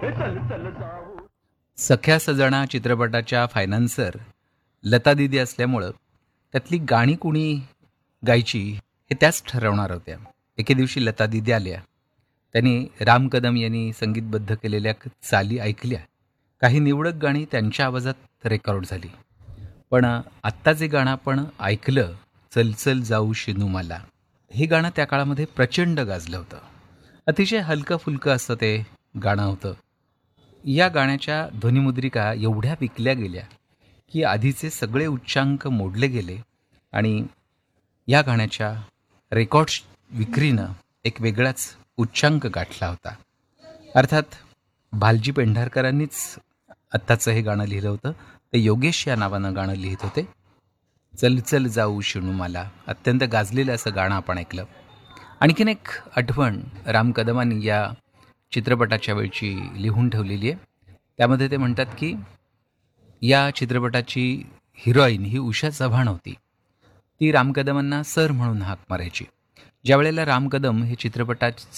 सख्या सजना चित्रपटाच्या फायनान्सर लता दीदी असल्यामुळं त्यातली गाणी कुणी गायची हे त्याच ठरवणार होत्या. एके दिवशी लता दीदी आल्या. त्यांनी राम कदम यांनी संगीतबद्ध केलेल्या चाली ऐकल्या. काही निवडक गाणी त्यांच्या आवाजात रेकॉर्ड झाली. पण आत्ता जे गाणं आपण ऐकलं, चल चल जाऊ शिनू मला, हे गाणं त्या काळामध्ये प्रचंड गाजलं होतं. अतिशय हलकं फुलकं असं ते गाणं होतं. या गाण्याच्या ध्वनिमुद्रिका एवढ्या विकल्या गेल्या की आधीचे सगळे उच्चांक मोडले गेले आणि या गाण्याच्या रेकॉर्ड्स विक्रीनं एक वेगळाच उच्चांक गाठला होता. अर्थात भालजी पेंढारकरांनीच आत्ताचं हे गाणं लिहिलं होतं. ते योगेश या नावानं गाणं लिहित होते. चल चल जाऊ शिणू मला, अत्यंत गाजलेलं असं गाणं आपण ऐकलं. आणखीन एक आठवण राम कदमांनी या चित्रपटाच्या वेळची लिहून ठेवलेली आहे. त्यामध्ये ते म्हणतात की या चित्रपटाची हिरोईन ही उषा चव्हाण होती. ती राम कदमांना सर म्हणून हाक मारायची. ज्या वेळेला राम कदम हे चित्रपटात